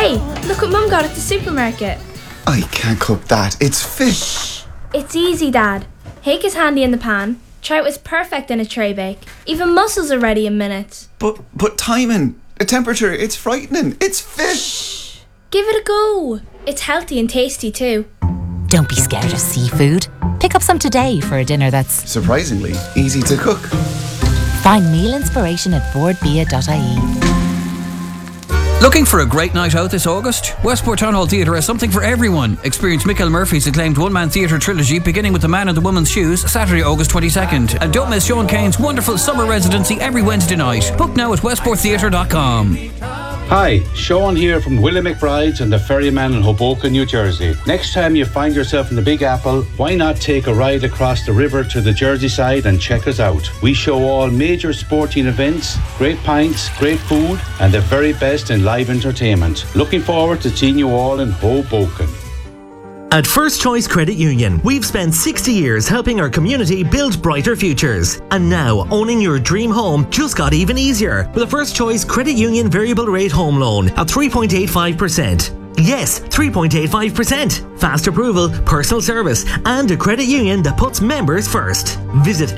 Hey, look what Mum got at the supermarket. I can't cook that. It's fish. It's easy, Dad. Hake is handy in the pan. Trout is perfect in a tray bake. Even mussels are ready in minutes. But timing, the temperature, it's frightening. It's fish. Give it a go. It's healthy and tasty too. Don't be scared of seafood. Pick up some today for a dinner that's surprisingly easy to cook. Find meal inspiration at boardbia.ie. Looking for a great night out this August? Westport Town Hall Theatre has something for everyone. Experience Michael Murphy's acclaimed one-man theatre trilogy beginning with The Man in the Woman's Shoes, Saturday, August 22nd. And don't miss Sean Kane's wonderful summer residency every Wednesday night. Book now at westporttheatre.com. Hi, Sean here from Willie McBride's and the Ferryman in Hoboken, New Jersey. Next time you find yourself in the Big Apple, why not take a ride across the river to the Jersey side and check us out? We show all major sporting events, great pints, great food, and the very best in live entertainment. Looking forward to seeing you all in Hoboken. At First Choice Credit Union, we've spent 60 years helping our community build brighter futures. And now, owning your dream home just got even easier with a First Choice Credit Union variable rate home loan at 3.85%. Yes, 3.85%. Fast approval, personal service, and a credit union that puts members first. Visit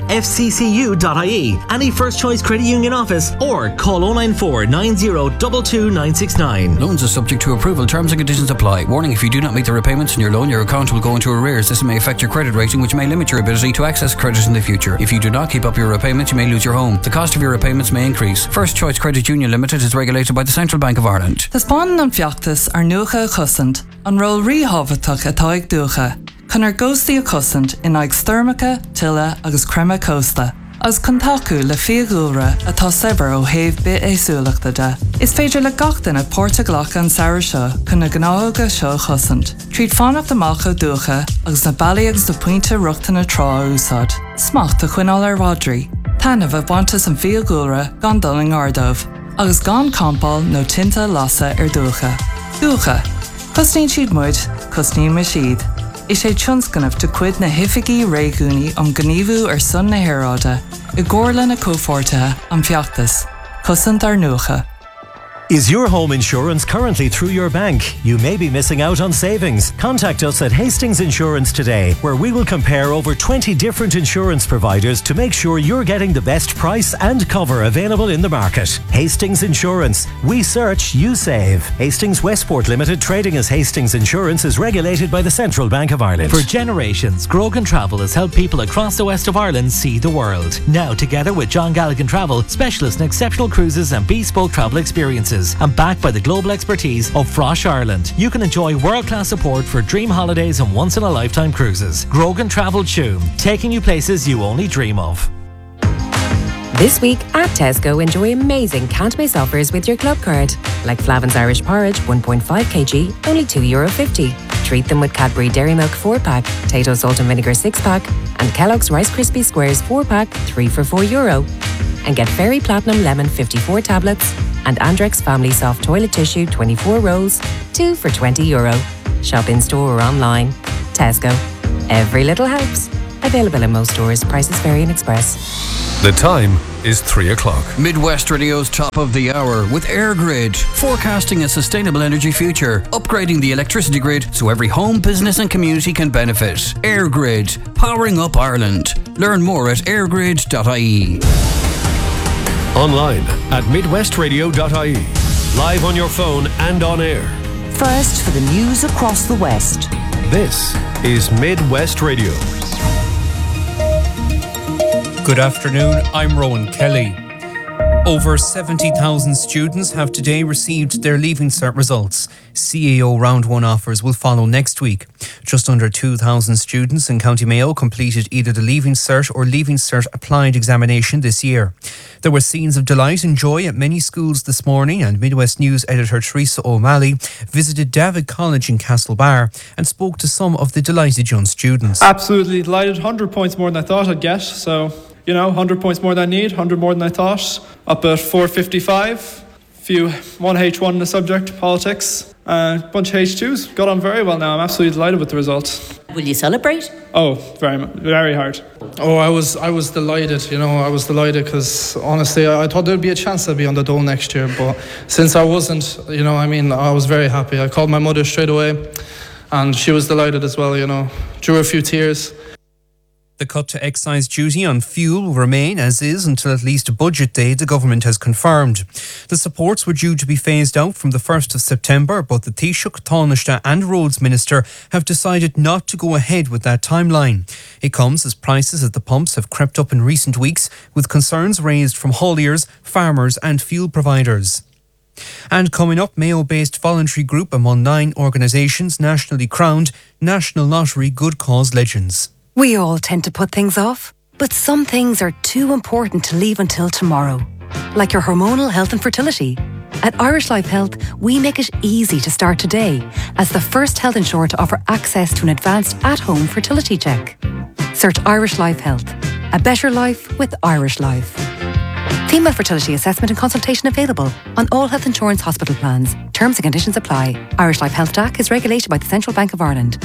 fccu.ie, any First Choice Credit Union office, or call 094 90 22 969. Loans are subject to approval. Terms and conditions apply. Warning, if you do not meet the repayments in your loan, your account will go into arrears. This may affect your credit rating, which may limit your ability to access credit in the future. If you do not keep up your repayments, you may lose your home. The cost of your repayments may increase. First Choice Credit Union Limited is regulated by the Central Bank of Ireland. The Spawn an Fiachtas are nuacha chusant, an roll rihavatach atá ag ducha. Chun ghostí a chusant in ag sturmacha, tilla agus crema costa. As contacu le fiagúra atá sever ó héh bit éasúlachta de. Is féidir le gachtain a Portaglach an saoir seo chun gnága seo chusant. Tríd fánach amach ó ducha agus na bailíags do puinte ruchta na trá úsad. Smacht a chuinál ar Rodri. Tanamh a bhaintas an fiagúra gan duling ardómh. Agus gan campáil nó tinta lasa ar ducha. Ducha. Cosnín siad muid, cosnín me siad. Is sé tionscanmh de cuid na hifigií réigúnaí gníomhú ar son na hairáide, I gcomharla na cófortathe an Fiachtas. Cosant ar nuacha. Is your home insurance currently through your bank? You may be missing out on savings. Contact us at Hastings Insurance today, where we will compare over 20 different insurance providers to make sure you're getting the best price and cover available in the market. Hastings Insurance. We search, you save. Hastings Westport Limited, trading as Hastings Insurance, is regulated by the Central Bank of Ireland. For generations, Grogan Travel has helped people across the west of Ireland see the world. Now, together with John Galligan Travel, specialists in exceptional cruises and bespoke travel experiences, and backed by the global expertise of Frosh Ireland, you can enjoy world-class support for dream holidays and once-in-a-lifetime cruises. Grogan Travel Tuam, taking you places you only dream of. This week at Tesco, enjoy amazing can't-miss offers with your club card. Like Flavin's Irish Porridge, 1.5 kg, only €2.50. Treat them with Cadbury Dairy Milk 4-pack, Tato Salt and Vinegar 6-pack, and Kellogg's Rice Krispie Squares 4-pack, 3 for €4. And get Fairy Platinum Lemon 54 tablets and Andrex Family Soft Toilet Tissue 24 rolls, 2 for €20. Shop in-store or online. Tesco. Every little helps. Available in most stores. Prices vary in Express. The time is 3 o'clock. Midwest Radio's top of the hour with AirGrid, forecasting a sustainable energy future, upgrading the electricity grid so every home, business and community can benefit. AirGrid, powering up Ireland. Learn more at airgrid.ie. Online at midwestradio.ie. Live on your phone and on air. First for the news across the West. This is Midwest Radio. Good afternoon, I'm Rowan Kelly. Over 70,000 students have today received their Leaving Cert results. CAO Round 1 offers will follow next week. Just under 2,000 students in County Mayo completed either the Leaving Cert or Leaving Cert Applied examination this year. There were scenes of delight and joy at many schools this morning, and Midwest News editor Teresa O'Malley visited David College in Castlebar and spoke to some of the delighted young students. Absolutely delighted. 100 points more than I thought I'd get, so 100 points more than I need, 100 more than I thought. Up at 455. One H1 in the subject, politics. A bunch of H2s. Got on very well now. I'm absolutely delighted with the results. will you celebrate? Oh, very hard. Oh, I was delighted. I was delighted because honestly, I thought there'd be a chance I'd be on the dole next year. But since I wasn't, I was very happy. I called my mother straight away, and she was delighted as well. Drew a few tears. The cut to excise duty on fuel will remain as is until at least Budget Day, the government has confirmed. The supports were due to be phased out from the 1st of September, but the Taoiseach, Taoiseach and Roads Minister have decided not to go ahead with that timeline. It comes as prices at the pumps have crept up in recent weeks, with concerns raised from hauliers, farmers and fuel providers. And coming up, Mayo-based voluntary group among 9 organisations nationally crowned National Lottery Good Cause Legends. We all tend to put things off, but some things are too important to leave until tomorrow. Like your hormonal health and fertility. At Irish Life Health, we make it easy to start today as the first health insurer to offer access to an advanced at-home fertility check. Search Irish Life Health. A better life with Irish Life. Female fertility assessment and consultation available on all health insurance hospital plans. Terms and conditions apply. Irish Life Health DAC is regulated by the Central Bank of Ireland.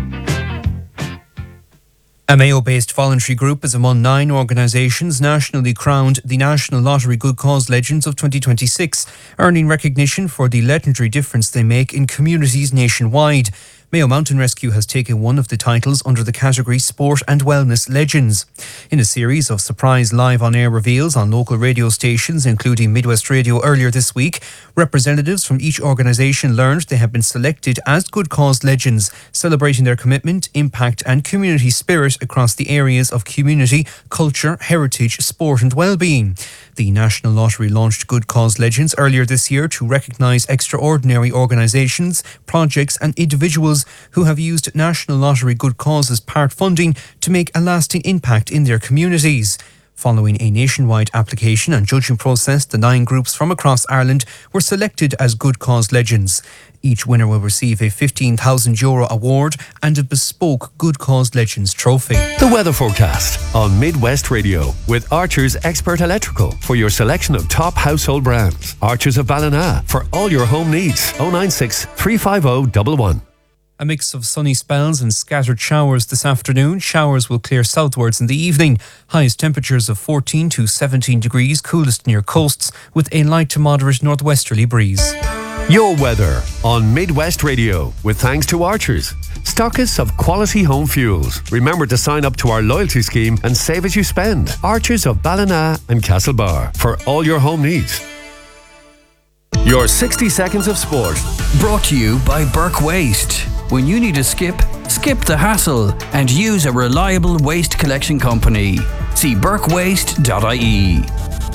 A Mayo-based voluntary group is among 9 organisations nationally crowned the National Lottery Good Cause Legends of 2026, earning recognition for the legendary difference they make in communities nationwide. Mayo Mountain Rescue has taken one of the titles under the category Sport and Wellness Legends. In a series of surprise live on-air reveals on local radio stations, including Midwest Radio earlier this week, representatives from each organisation learned they have been selected as Good Cause Legends, celebrating their commitment, impact and community spirit across the areas of community, culture, heritage, sport and well-being. The National Lottery launched Good Cause Legends earlier this year to recognise extraordinary organisations, projects and individuals who have used National Lottery Good Causes part funding to make a lasting impact in their communities. Following a nationwide application and judging process, the 9 groups from across Ireland were selected as Good Cause Legends. Each winner will receive a €15,000 award and a bespoke Good Cause Legends trophy. The weather forecast on Midwest Radio with Archer's Expert Electrical for your selection of top household brands. Archer's of Ballina for all your home needs. 096 350 111. A mix of sunny spells and scattered showers this afternoon. Showers will clear southwards in the evening. Highest temperatures of 14 to 17 degrees, coolest near coasts, with a light to moderate northwesterly breeze. Your weather on Midwest Radio with thanks to Archers, stockists of quality home fuels. Remember to sign up to our loyalty scheme and save as you spend. Archers of Ballina and Castlebar for all your home needs. Your 60 seconds of sport. Brought to you by Burke Waste. When you need a skip the hassle and use a reliable waste collection company. See burkewaste.ie.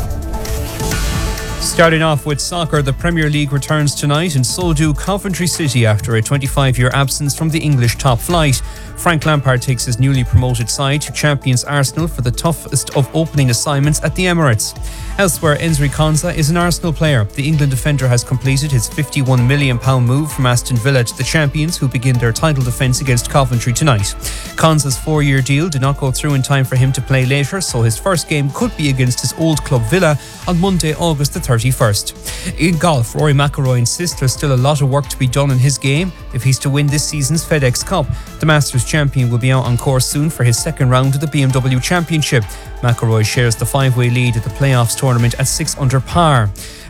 Starting off with soccer, the Premier League returns tonight and so do Coventry City after a 25-year absence from the English top flight. Frank Lampard takes his newly promoted side to champions Arsenal for the toughest of opening assignments at the Emirates. Elsewhere, Enzri Konsa is an Arsenal player. The England defender has completed his £51 million move from Aston Villa to the champions, who begin their title defence against Coventry tonight. Konsa's 4-year deal did not go through in time for him to play later, so his first game could be against his old club Villa on Monday, August the 31st. In golf, Rory McIlroy insists there's still a lot of work to be done in his game if he's to win this season's FedEx Cup. The Masters champion will be out on course soon for his second round of the BMW Championship. McIlroy shares the 5-way lead at the playoffs tournament at 6 under par.